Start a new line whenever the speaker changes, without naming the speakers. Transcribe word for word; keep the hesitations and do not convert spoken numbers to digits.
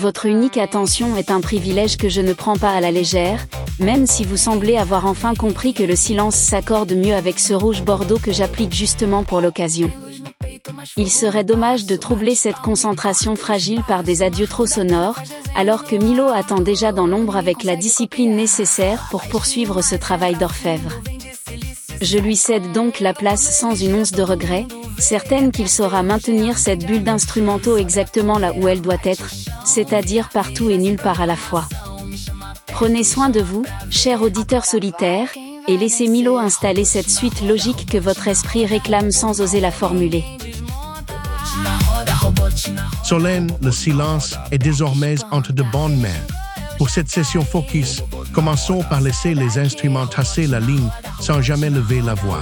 votre unique attention est un privilège que je ne prends pas à la légère, même si vous semblez avoir enfin compris que le silence s'accorde mieux avec ce rouge bordeaux que j'applique justement pour l'occasion. Il serait dommage de troubler cette concentration fragile par des adieux trop sonores, alors que Milo attend déjà dans l'ombre avec la discipline nécessaire pour poursuivre ce travail d'orfèvre. Je lui cède donc la place sans une once de regret, certaine qu'il saura maintenir cette bulle d'instrumentaux exactement là où elle doit être, c'est-à-dire partout et nulle part à la fois. Prenez soin de vous, cher auditeur solitaire, et laissez Milo installer cette suite logique que votre esprit réclame sans oser la formuler.
Solène, le silence est désormais entre de bonnes mains. Pour cette session focus, commençons par laisser les instruments tracer la ligne sans jamais lever la voix.